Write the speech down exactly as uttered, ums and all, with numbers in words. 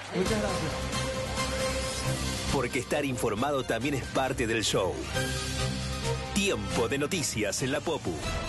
Muchas gracias. Porque estar informado también es parte del show. Tiempo de noticias en la Popu.